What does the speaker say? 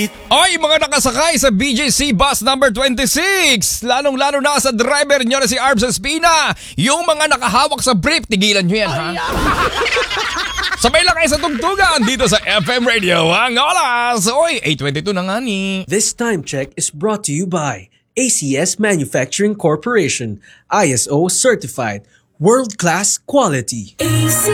Oy, mga nakasakay sa BJC bus number 26, lalong-lalo na sa driver nyo na si Arbs Espina, yung mga nakahawak sa brief, tigilan nyo yan, ha? Sabay lang kayo sa tugtugan dito sa FM Radio, ang oras. Oy, 8:22 na nga ni. This time check is brought to you by ACS Manufacturing Corporation, ISO certified, world-class quality.